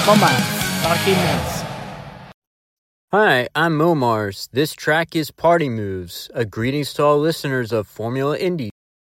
Moments, Talking Moves. Hi, I'm Mo Mars. This track is Party Moves. A greetings to all listeners of Formula Indy.